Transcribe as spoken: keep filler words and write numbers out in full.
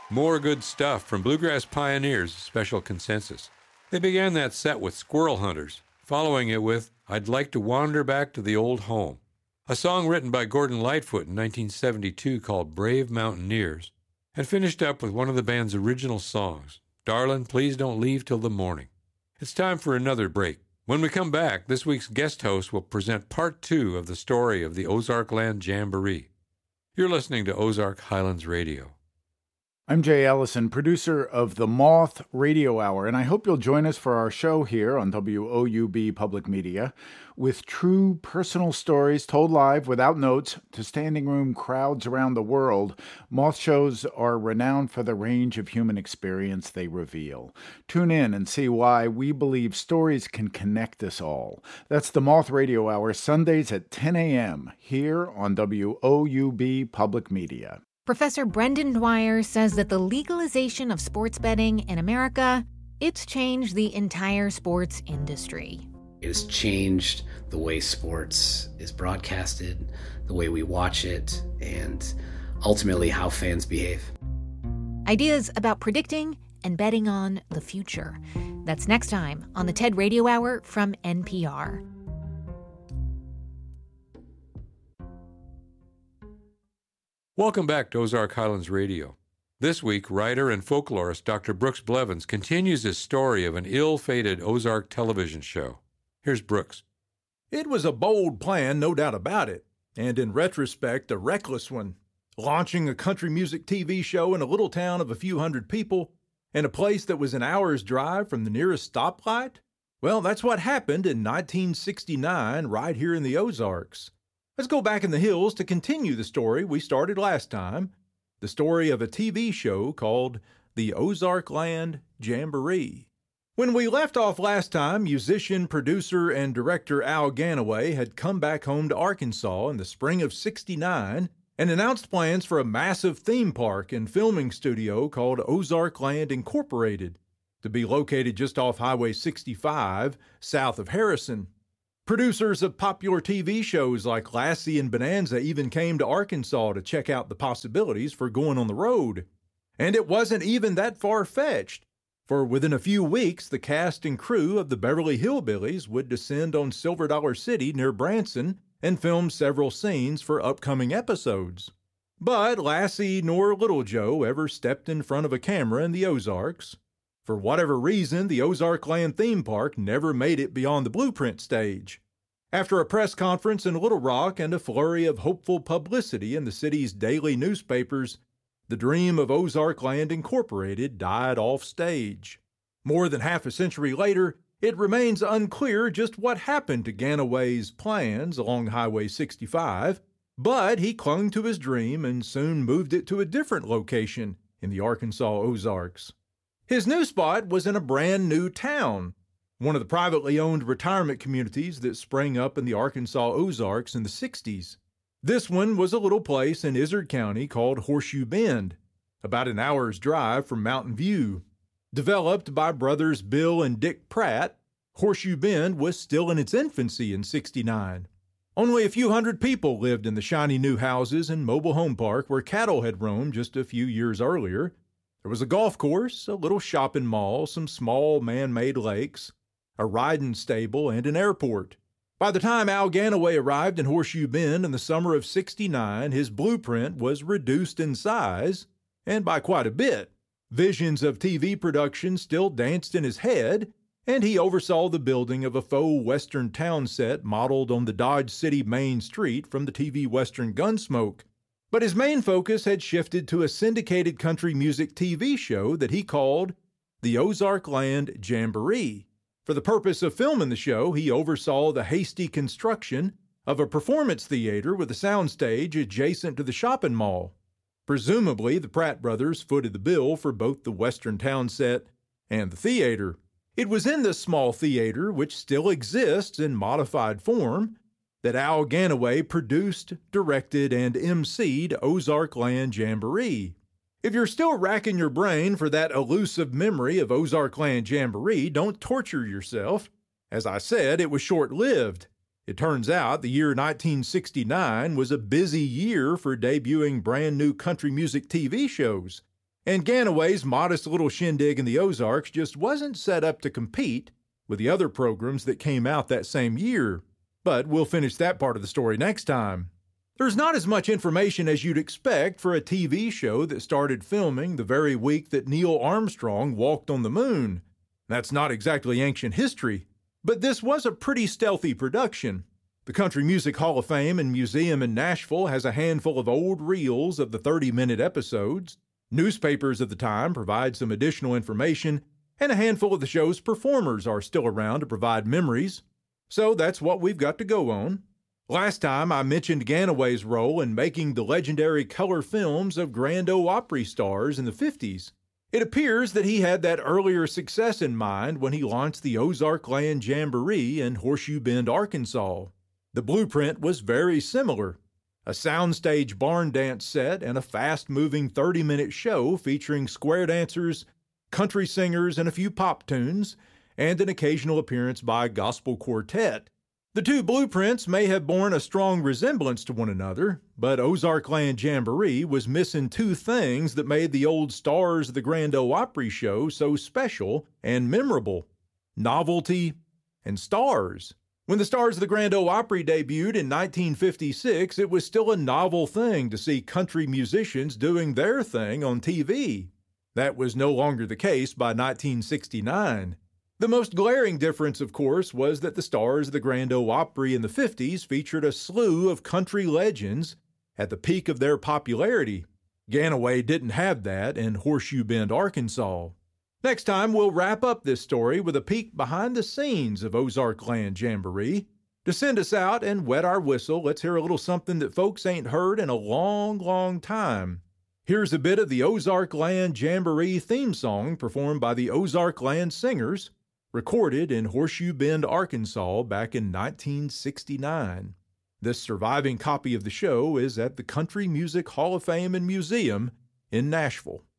More good stuff from Bluegrass Pioneers, Special Consensus. They began that set with Squirrel Hunters, following it with I'd Like to Wander Back to the Old Home, a song written by Gordon Lightfoot in nineteen seventy-two called Brave Mountaineers, and finished up with one of the band's original songs, Darlin', Please Don't Leave Till the Morning. It's time for another break. When we come back, this week's guest host will present part two of the story of the Ozark Land Jamboree. You're listening to Ozark Highlands Radio. I'm Jay Ellison, producer of the Moth Radio Hour, and I hope you'll join us for our show here on W O U B Public Media with true personal stories told live without notes to standing room crowds around the world. Moth shows are renowned for the range of human experience they reveal. Tune in and see why we believe stories can connect us all. That's the Moth Radio Hour, Sundays at ten a.m. here on W O U B Public Media. Professor Brendan Dwyer says that the legalization of sports betting in America, it's changed the entire sports industry. It has changed the way sports is broadcasted, the way we watch it, and ultimately how fans behave. Ideas about predicting and betting on the future. That's next time on the TED Radio Hour from N P R. Welcome back to Ozark Highlands Radio. This week, writer and folklorist Doctor Brooks Blevins continues his story of an ill-fated Ozark television show. Here's Brooks. It was a bold plan, no doubt about it, and in retrospect, a reckless one. Launching a country music T V show in a little town of a few hundred people, in a place that was an hour's drive from the nearest stoplight? Well, that's what happened in nineteen sixty-nine right here in the Ozarks. Let's go back in the hills to continue the story we started last time, the story of a T V show called The Ozark Land Jamboree. When we left off last time, musician, producer, and director Al Ganaway had come back home to Arkansas in the spring of sixty-nine and announced plans for a massive theme park and filming studio called Ozark Land Incorporated, to be located just off Highway sixty-five, south of Harrison. Producers of popular T V shows like Lassie and Bonanza even came to Arkansas to check out the possibilities for going on the road. And it wasn't even that far-fetched, for within a few weeks, the cast and crew of the Beverly Hillbillies would descend on Silver Dollar City near Branson and film several scenes for upcoming episodes. But Lassie nor Little Joe ever stepped in front of a camera in the Ozarks. For whatever reason, the Ozark Land theme park never made it beyond the blueprint stage. After a press conference in Little Rock and a flurry of hopeful publicity in the city's daily newspapers, the dream of Ozark Land Incorporated died off stage. More than half a century later, it remains unclear just what happened to Ganaway's plans along Highway sixty-five, but he clung to his dream and soon moved it to a different location in the Arkansas Ozarks. His new spot was in a brand new town, one of the privately owned retirement communities that sprang up in the Arkansas Ozarks in the sixties. This one was a little place in Izard County called Horseshoe Bend, about an hour's drive from Mountain View. Developed by brothers Bill and Dick Pratt, Horseshoe Bend was still in its infancy in sixty-nine. Only a few hundred people lived in the shiny new houses and mobile home park where cattle had roamed just a few years earlier. There was a golf course, a little shopping mall, some small man-made lakes, a riding stable, and an airport. By the time Al Ganaway arrived in Horseshoe Bend in the summer of sixty-nine, his blueprint was reduced in size, and by quite a bit. Visions of T V production still danced in his head, and he oversaw the building of a faux Western town set modeled on the Dodge City Main Street from the T V Western Gunsmoke. But his main focus had shifted to a syndicated country music T V show that he called The Ozark Land Jamboree. For the purpose of filming the show, he oversaw the hasty construction of a performance theater with a soundstage adjacent to the shopping mall. Presumably, the Pratt brothers footed the bill for both the Western town set and the theater. It was in this small theater, which still exists in modified form, that Al Ganaway produced, directed, and emceed Ozark Land Jamboree. If you're still racking your brain for that elusive memory of Ozark Land Jamboree, don't torture yourself. As I said, it was short-lived. It turns out the year nineteen sixty-nine was a busy year for debuting brand new country music T V shows, And Ganaway's modest little shindig in the Ozarks just wasn't set up to compete with the other programs that came out that same year. But we'll finish that part of the story next time. There's not as much information as you'd expect for a T V show that started filming the very week that Neil Armstrong walked on the moon. That's not exactly ancient history, but this was a pretty stealthy production. The Country Music Hall of Fame and Museum in Nashville has a handful of old reels of the thirty-minute episodes. Newspapers of the time provide some additional information, and a handful of the show's performers are still around to provide memories. So that's what we've got to go on. Last time I mentioned Ganaway's role in making the legendary color films of Grand Ole Opry stars in the fifties. It appears that he had that earlier success in mind when he launched the Ozark Land Jamboree in Horseshoe Bend, Arkansas. The blueprint was very similar. A soundstage barn dance set and a fast-moving thirty-minute show featuring square dancers, country singers, and a few pop tunes, and an occasional appearance by a gospel quartet. The two blueprints may have borne a strong resemblance to one another, but Ozark Land Jamboree was missing two things that made the old stars of the Grand Ole Opry show so special and memorable: novelty and stars. When the stars of the Grand Ole Opry debuted in nineteen fifty-six, it was still a novel thing to see country musicians doing their thing on T V. That was no longer the case by nineteen sixty-nine. The most glaring difference, of course, was that the stars of the Grand Ole Opry in the fifties featured a slew of country legends at the peak of their popularity. Ganaway didn't have that in Horseshoe Bend, Arkansas. Next time, we'll wrap up this story with a peek behind the scenes of Ozark Land Jamboree. To send us out and wet our whistle, let's hear a little something that folks ain't heard in a long, long time. Here's a bit of the Ozark Land Jamboree theme song performed by the Ozark Land Singers, recorded in Horseshoe Bend, Arkansas back in nineteen sixty-nine. This surviving copy of the show is at the Country Music Hall of Fame and Museum in Nashville.